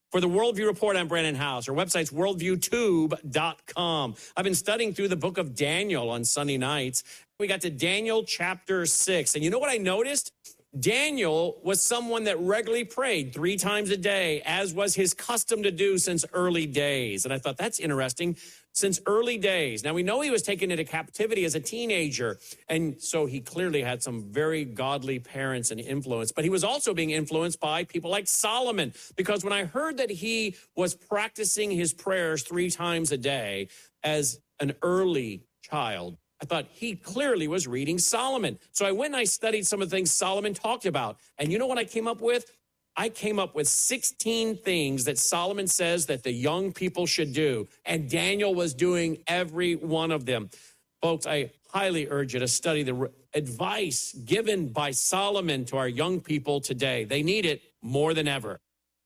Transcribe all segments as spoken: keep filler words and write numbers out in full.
For the Worldview Report, I'm Brandon House. Our website's worldview tube dot com. I've been studying through the book of Daniel on Sunday nights. We got to Daniel chapter six. And you know what I noticed? Daniel was someone that regularly prayed three times a day, as was his custom to do since early days. And I thought, that's interesting. Since early days. Now, we know he was taken into captivity as a teenager, and so he clearly had some very godly parents and influence, but he was also being influenced by people like Solomon, because when I heard that he was practicing his prayers three times a day as an early child, I thought he clearly was reading Solomon. So I went and I studied some of the things Solomon talked about, and you know what I came up with? I came up with sixteen things that Solomon says that the young people should do, and Daniel was doing every one of them. Folks, I highly urge you to study the re- advice given by Solomon to our young people today. They need it more than ever.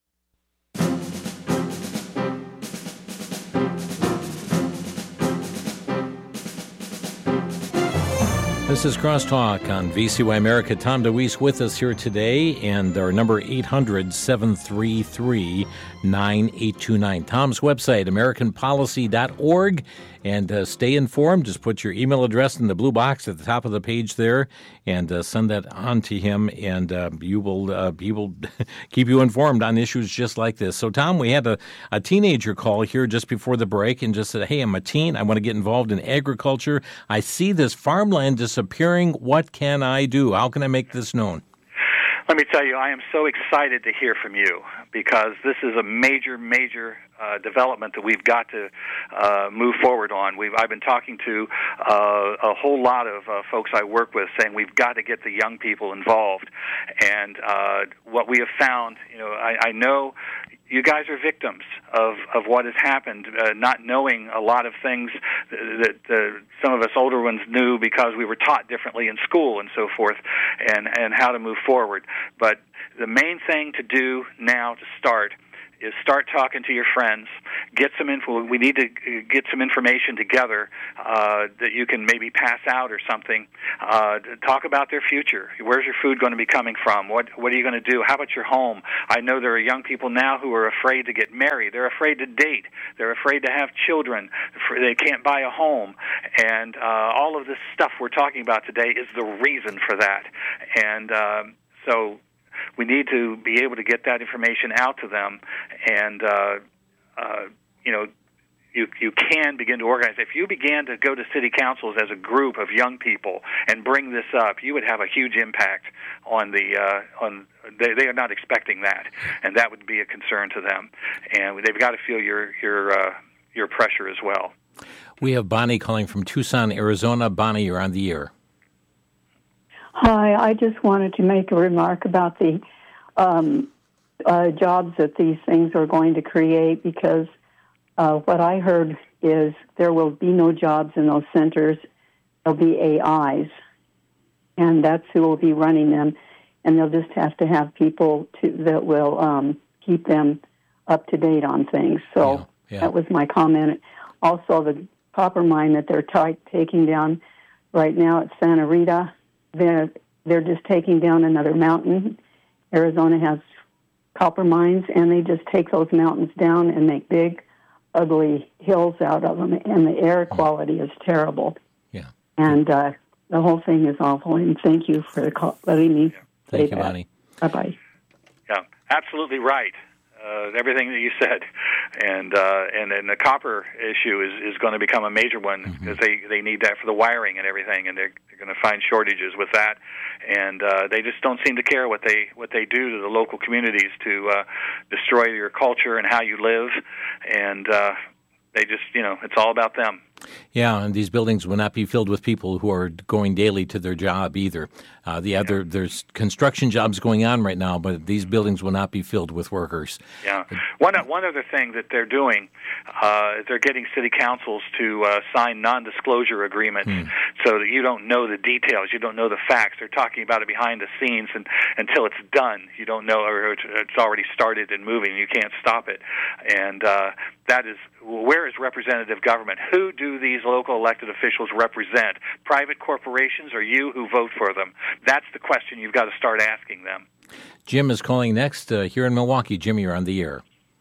This is Crosstalk on V C Y America. Tom DeWeese with us here today, and our number eight hundred, seven three three, nine eight two nine. Tom's website, american policy dot org, and uh, stay informed. Just put your email address in the blue box at the top of the page there, and uh, send that on to him, and uh, you will uh, he will keep you informed on issues just like this. So, Tom, we had a, a teenager call here just before the break and just said, hey, I'm a teen. I want to get involved in agriculture. I see this farmland disappearing. What can I do? How can I make this known? Let me tell you, I am so excited to hear from you, because this is a major, major uh, development that we've got to uh, move forward on. We've, I've been talking to uh, a whole lot of uh, folks I work with saying we've got to get the young people involved. And uh, what we have found, you know, I, I know you guys are victims of, of what has happened, uh, not knowing a lot of things that uh, some of us older ones knew because we were taught differently in school and so forth, and, and how to move forward. But the main thing to do now to start is start talking to your friends, get some info. We need to get some information together uh, that you can maybe pass out or something. Uh, talk about their future. Where's your food going to be coming from? What What are you going to do? How about your home? I know there are young people now who are afraid to get married. They're afraid to date. They're afraid to have children. They can't buy a home. And uh, all of this stuff we're talking about today is the reason for that. And uh, so we need to be able to get that information out to them, and uh, uh, you know, you you can begin to organize. If you began to go to city councils as a group of young people and bring this up, you would have a huge impact on the uh, on. They they are not expecting that, and that would be a concern to them, and they've got to feel your your uh, your pressure as well. We have Bonnie calling from Tucson, Arizona. Bonnie, you're on the air. Hi, I just wanted to make a remark about the um, uh, jobs that these things are going to create, because uh, what I heard is there will be no jobs in those centers. There'll be A Is, and that's who will be running them, and they'll just have to have people to, that will um, keep them up to date on things. So yeah, yeah. That was my comment. Also, the copper mine that they're t- taking down right now at Santa Rita, They're, they're just taking down another mountain. Arizona has copper mines, and they just take those mountains down and make big, ugly hills out of them, and the air quality is terrible. Yeah. And uh, the whole thing is awful, and thank you for the call, letting me yeah. say Thank you, that. Bonnie. Bye-bye. Yeah, absolutely right. Uh, everything that you said, and uh, and and the copper issue is, is going to become a major one, because mm-hmm. they, they need that for the wiring and everything, and they're, they're going to find shortages with that, and uh, they just don't seem to care what they what they do to the local communities to uh, destroy your culture and how you live, and uh, they just, you know, it's all about them. Yeah, and these buildings will not be filled with people who are going daily to their job either. Uh, the other, yeah. There's construction jobs going on right now, but these buildings will not be filled with workers. Yeah. One one other thing that they're doing, uh, is they're getting city councils to uh, sign non-disclosure agreements hmm. so that you don't know the details, you don't know the facts. They're talking about it behind the scenes, and until it's done, you don't know, or it's already started and moving. You can't stop it. And uh, that is, where is representative government? Who do these local elected officials represent? Private corporations, or you who vote for them? That's the question you've got to start asking them. Jim is calling next uh, here in Milwaukee. Jim, you're on the air.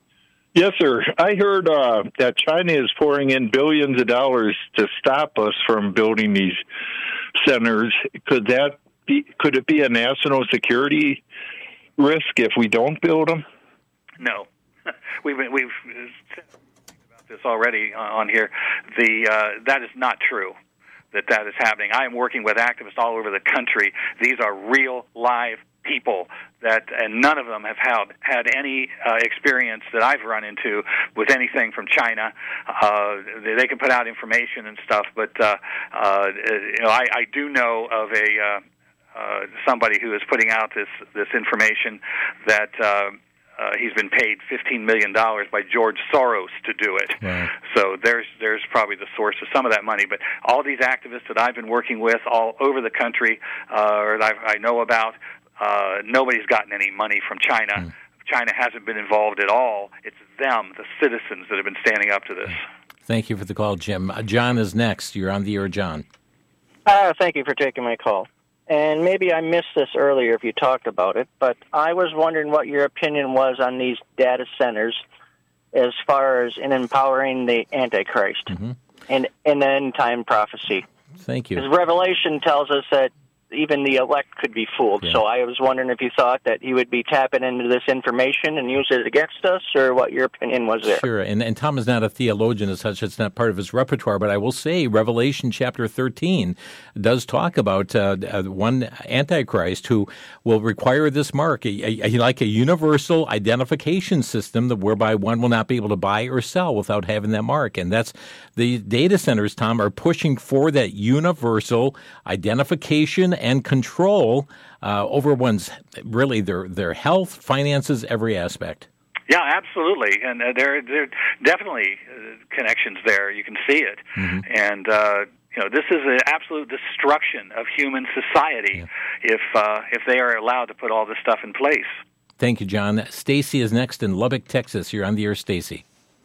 Yes, sir. I heard uh, that China is pouring in billions of dollars to stop us from building these centers. Could that be? Could it be a national security risk if we don't build them? No, we've been, we've said about this already on here. The uh, that is not true. That that is happening. I am working with activists all over the country. These are real, live people that, and none of them have had had any uh, experience that I've run into with anything from China. Uh, they, they can put out information and stuff, but uh, uh, you know, I, I do know of a uh, uh, somebody who is putting out this this information that. Uh, Uh, he's been paid fifteen million dollars by George Soros to do it. Right. So there's there's probably the source of some of that money. But all these activists that I've been working with all over the country, uh, or that I, I know about, uh, nobody's gotten any money from China. Mm. China hasn't been involved at all. It's them, the citizens, that have been standing up to this. Thank you for the call, Jim. Uh, John is next. You're on the air, John. Uh, thank you for taking my call. And maybe I missed this earlier if you talked about it, but I was wondering what your opinion was on these data centers as far as in empowering the Antichrist mm-hmm. and in the end-time prophecy. Thank you. Because Revelation tells us that even the elect could be fooled. Yeah. So I was wondering if you thought that he would be tapping into this information and use it against us, or what your opinion was there. Sure, and, and Tom is not a theologian as such. It's not part of his repertoire, but I will say Revelation chapter thirteen does talk about uh, uh, one Antichrist who will require this mark, a, a, like a universal identification system that whereby one will not be able to buy or sell without having that mark. And that's the data centers, Tom, are pushing for that universal identification and control uh, over one's, really, their their health, finances, every aspect. Yeah, absolutely. And uh, there, there are definitely uh, connections there. You can see it. Mm-hmm. And, uh, you know, this is an absolute destruction of human society yeah. if uh, if they are allowed to put all this stuff in place. Thank you, John. Stacy is next in Lubbock, Texas. You're on the air, Stacy.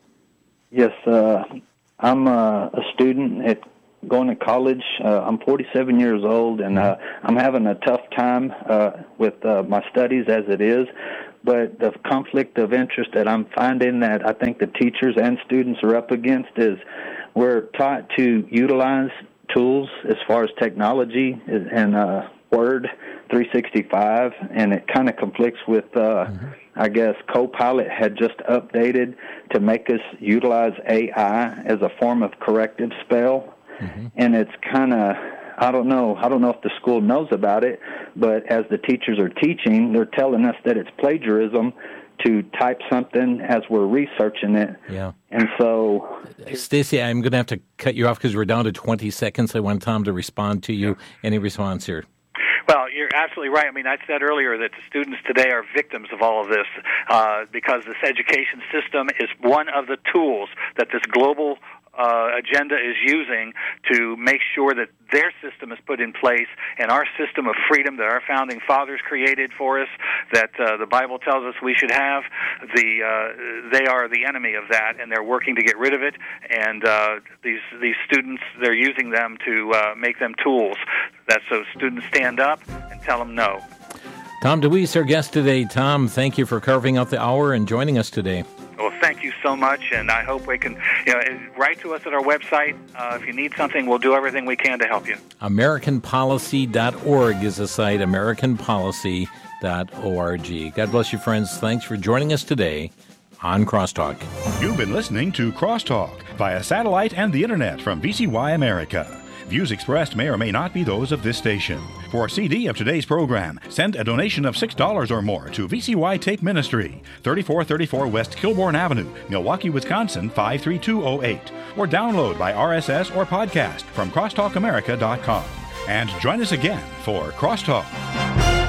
Yes, uh, I'm uh, a student at going to college. Uh, I'm forty-seven years old, and uh, I'm having a tough time uh, with uh, my studies as it is. But the conflict of interest that I'm finding that I think the teachers and students are up against is we're taught to utilize tools as far as technology and uh, Word three sixty-five, and it kind of conflicts with, uh, mm-hmm. I guess, Copilot had just updated to make us utilize A I as a form of corrective spell. Mm-hmm. And it's kind of, I don't know, I don't know if the school knows about it, but as the teachers are teaching, they're telling us that it's plagiarism to type something as we're researching it. Yeah. And so... Stacey, I'm going to have to cut you off because we're down to twenty seconds. I want Tom to respond to you. Any response here? Well, you're absolutely right. I mean, I said earlier that the students today are victims of all of this uh, because this education system is one of the tools that this global Uh, agenda is using to make sure that their system is put in place, and our system of freedom that our founding fathers created for us, that uh, the Bible tells us we should have, the uh, they are the enemy of that, and they're working to get rid of it. And uh, these these students, they're using them to uh, make them tools. That's so students stand up and tell them no. Tom DeWeese, our guest today. Tom, thank you for carving out the hour and joining us today. Well, thank you so much, and I hope we can, you know, write to us at our website. Uh, if you need something, we'll do everything we can to help you. American Policy dot org is the site, American Policy dot org. God bless you, friends. Thanks for joining us today on Crosstalk. You've been listening to Crosstalk via satellite and the Internet from V C Y America. Views expressed may or may not be those of this station. For a C D of today's program, send a donation of six dollars or more to V C Y Tape Ministry, thirty-four thirty-four West Kilbourne Avenue, Milwaukee, Wisconsin, five three two oh eight. Or download by R S S or podcast from crosstalk america dot com. And join us again for Crosstalk.